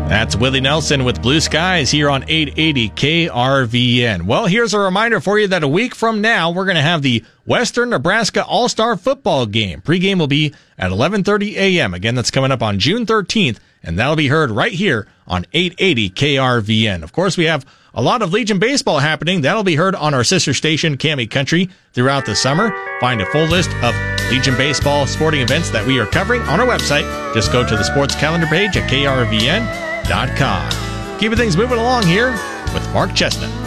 That's Willie Nelson with Blue Skies here on 880 KRVN. Well, here's a reminder for you that a week from now, we're going to have the Western Nebraska All-Star Football Game. Pre-game will be at 11:30 a.m. Again, that's coming up on June 13th, and that'll be heard right here on 880 KRVN. Of course, we have a lot of Legion baseball happening. That'll be heard on our sister station, Cami Country, throughout the summer. Find a full list of Legion baseball sporting events that we are covering on our website. Just go to the sports calendar page at krvn.com. Keeping things moving along here with Mark Chestnut.